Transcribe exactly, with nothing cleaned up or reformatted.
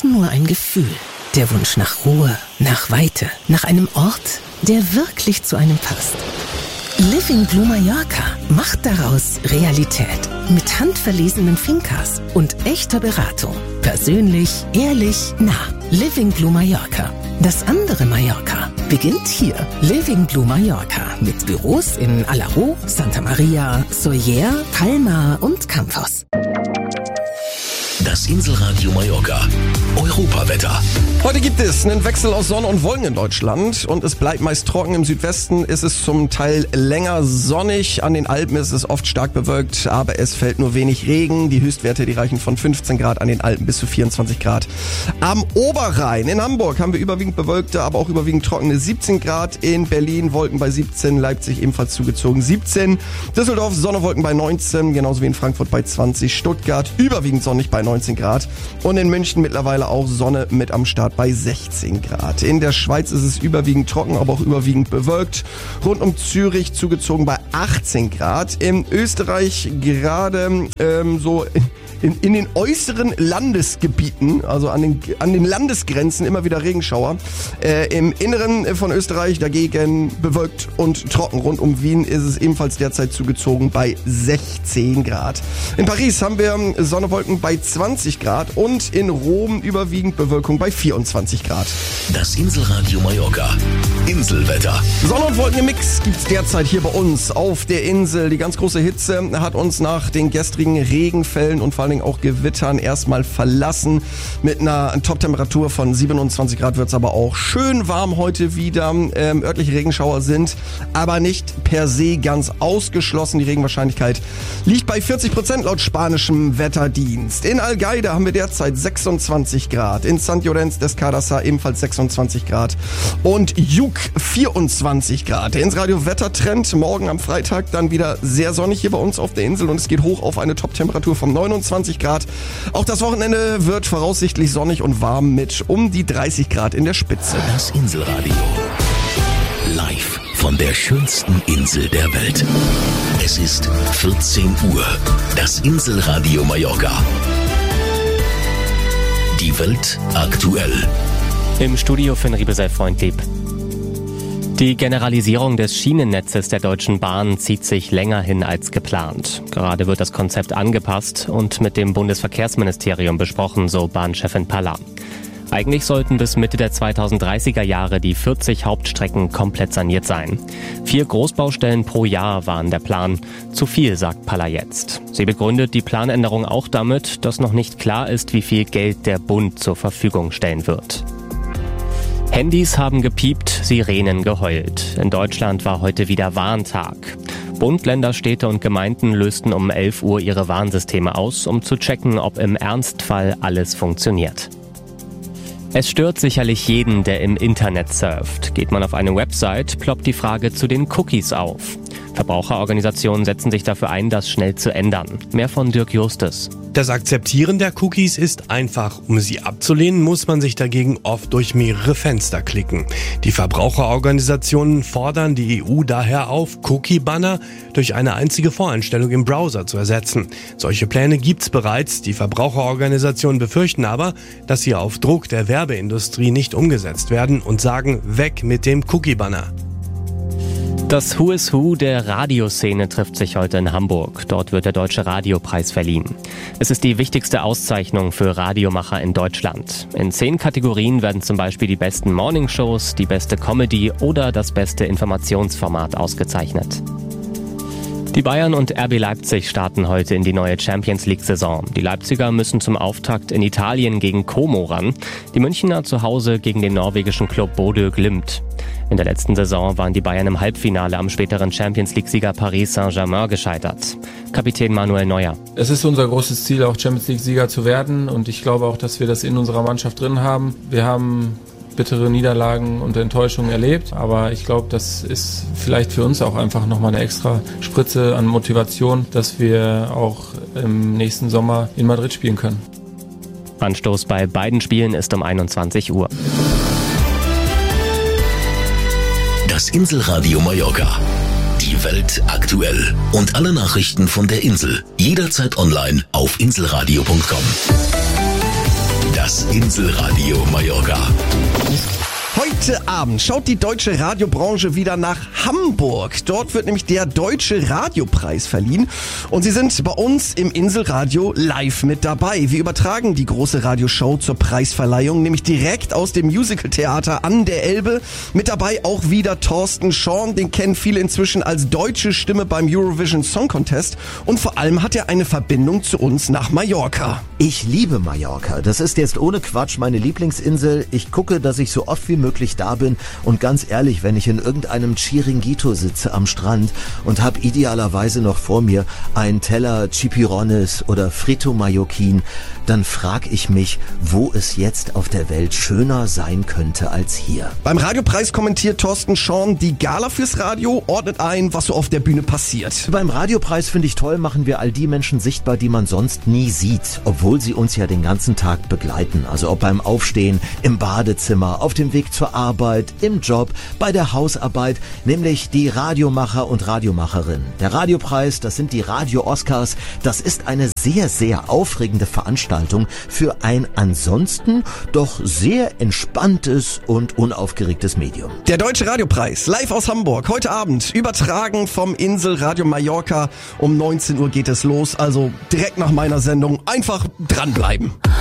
nur ein Gefühl. Der Wunsch nach Ruhe, nach Weite, nach einem Ort, der wirklich zu einem passt. Living Blue Mallorca macht daraus Realität. Mit handverlesenen Fincas und echter Beratung. Persönlich, ehrlich, nah. Living Blue Mallorca. Das andere Mallorca beginnt hier. Living Blue Mallorca mit Büros in Alaró, Santa Maria, Sóller, Palma und Campos. Das Inselradio Mallorca. Europawetter. Heute gibt es einen Wechsel aus Sonne und Wolken in Deutschland und es bleibt meist trocken. Im Südwesten ist es zum Teil länger sonnig. An den Alpen ist es oft stark bewölkt, aber es fällt nur wenig Regen. Die Höchstwerte, die reichen von fünfzehn Grad an den Alpen bis zu vierundzwanzig Grad. Am Oberrhein in Hamburg haben wir überwiegend bewölkte, aber auch überwiegend trockene siebzehn Grad. In Berlin Wolken bei siebzehn, Leipzig ebenfalls zugezogen siebzehn. Düsseldorf Sonne, Wolken bei neunzehn, genauso wie in Frankfurt bei zwanzig. Stuttgart überwiegend sonnig bei neunzehn Grad. Und in München mittlerweile auch Sonne mit am Start bei sechzehn Grad. In der Schweiz ist es überwiegend trocken, aber auch überwiegend bewölkt. Rund um Zürich zugezogen bei achtzehn Grad. In Österreich gerade ähm, so in, in den äußeren Landesgebieten, also an den, an den Landesgrenzen immer wieder Regenschauer. Äh, Im Inneren von Österreich dagegen bewölkt und trocken. Rund um Wien ist es ebenfalls derzeit zugezogen bei sechzehn Grad. In Paris haben wir Sonne, Wolken bei zwanzig Grad und in Rom überwiegend Bewölkung bei vierundzwanzig Grad. Das Inselradio Mallorca. Inselwetter. Sonne und Wolken im Mix gibt's derzeit hier bei uns auf der Insel. Die ganz große Hitze hat uns nach den gestrigen Regenfällen und vor allen Dingen auch Gewittern erstmal verlassen. Mit einer Top-Temperatur von siebenundzwanzig Grad wird's aber auch schön warm heute wieder. Ähm, örtliche Regenschauer sind aber nicht per se ganz ausgeschlossen. Die Regenwahrscheinlichkeit liegt bei vierzig Prozent laut spanischem Wetterdienst. In Algaida haben wir derzeit sechsundzwanzig Grad. In Sant Llorenç des Cardassar ebenfalls sechsundzwanzig Grad. Und Juk vierundzwanzig Grad. Der Inselradio Wettertrend morgen am Freitag dann wieder sehr sonnig hier bei uns auf der Insel und es geht hoch auf eine Top-Temperatur von neunundzwanzig Grad. Auch das Wochenende wird voraussichtlich sonnig und warm mit um die dreißig Grad in der Spitze. Das Inselradio. Live von der schönsten Insel der Welt. Es ist vierzehn Uhr. Das Inselradio Mallorca. Die Welt aktuell. Im Studio Finn Riebesell-Freundlieb. Die Generalisierung des Schienennetzes der Deutschen Bahn zieht sich länger hin als geplant. Gerade wird das Konzept angepasst und mit dem Bundesverkehrsministerium besprochen, so Bahnchefin Palla. Eigentlich sollten bis Mitte der zweitausenddreißiger Jahre die vierzig Hauptstrecken komplett saniert sein. Vier Großbaustellen pro Jahr waren der Plan. Zu viel, sagt Palla jetzt. Sie begründet die Planänderung auch damit, dass noch nicht klar ist, wie viel Geld der Bund zur Verfügung stellen wird. Handys haben gepiept, Sirenen geheult. In Deutschland war heute wieder Warntag. Bund, Länder, Städte und Gemeinden lösten um elf Uhr ihre Warnsysteme aus, um zu checken, ob im Ernstfall alles funktioniert. Es stört sicherlich jeden, der im Internet surft. Geht man auf eine Website, ploppt die Frage zu den Cookies auf. Verbraucherorganisationen setzen sich dafür ein, das schnell zu ändern. Mehr von Dirk Justus. Das Akzeptieren der Cookies ist einfach. Um sie abzulehnen, muss man sich dagegen oft durch mehrere Fenster klicken. Die Verbraucherorganisationen fordern die E U daher auf, Cookie-Banner durch eine einzige Voreinstellung im Browser zu ersetzen. Solche Pläne gibt's bereits. Die Verbraucherorganisationen befürchten aber, dass sie auf Druck der Werbeindustrie nicht umgesetzt werden und sagen, weg mit dem Cookie-Banner. Das Who is Who der Radioszene trifft sich heute in Hamburg. Dort wird der Deutsche Radiopreis verliehen. Es ist die wichtigste Auszeichnung für Radiomacher in Deutschland. In zehn Kategorien werden zum Beispiel die besten Morningshows, die beste Comedy oder das beste Informationsformat ausgezeichnet. Die Bayern und R B Leipzig starten heute in die neue Champions-League-Saison. Die Leipziger müssen zum Auftakt in Italien gegen Como ran. Die Münchner zu Hause gegen den norwegischen Club Bodø Glimt. In der letzten Saison waren die Bayern im Halbfinale am späteren Champions-League-Sieger Paris Saint-Germain gescheitert. Kapitän Manuel Neuer. Es ist unser großes Ziel, auch Champions-League-Sieger zu werden. Und ich glaube auch, dass wir das in unserer Mannschaft drin haben. Wir haben bittere Niederlagen und Enttäuschungen erlebt. Aber ich glaube, das ist vielleicht für uns auch einfach nochmal eine extra Spritze an Motivation, dass wir auch im nächsten Sommer in Madrid spielen können. Anstoß bei beiden Spielen ist um einundzwanzig Uhr. Das Inselradio Mallorca. Die Welt aktuell. Und alle Nachrichten von der Insel. Jederzeit online auf inselradio punkt com. Das Inselradio Mallorca. Heute Abend schaut die deutsche Radiobranche wieder nach Hamburg. Dort wird nämlich der Deutsche Radiopreis verliehen. Und Sie sind bei uns im Inselradio live mit dabei. Wir übertragen die große Radioshow zur Preisverleihung, nämlich direkt aus dem Musicaltheater an der Elbe. Mit dabei auch wieder Thorsten Schorn. Den kennen viele inzwischen als deutsche Stimme beim Eurovision Song Contest. Und vor allem hat er eine Verbindung zu uns nach Mallorca. Ich liebe Mallorca. Das ist jetzt ohne Quatsch meine Lieblingsinsel. Ich gucke, dass ich so oft wie möglich da bin und ganz ehrlich, wenn ich in irgendeinem Chiringuito sitze am Strand und habe idealerweise noch vor mir einen Teller Chipirones oder Frito Mallorquin, dann frage ich mich, wo es jetzt auf der Welt schöner sein könnte als hier. Beim Radiopreis kommentiert Thorsten Schorn die Gala fürs Radio, ordnet ein, was so auf der Bühne passiert. Beim Radiopreis finde ich toll, machen wir all die Menschen sichtbar, die man sonst nie sieht, obwohl sie uns ja den ganzen Tag begleiten. Also ob beim Aufstehen, im Badezimmer, auf dem Weg zur Arbeit, im Job, bei der Hausarbeit, nämlich die Radiomacher und Radiomacherinnen. Der Radiopreis, das sind die Radio-Oscars, das ist eine sehr, sehr aufregende Veranstaltung für ein ansonsten doch sehr entspanntes und unaufgeregtes Medium. Der Deutsche Radiopreis, live aus Hamburg, heute Abend, übertragen vom Inselradio Mallorca. Um neunzehn Uhr geht es los, also direkt nach meiner Sendung einfach dranbleiben.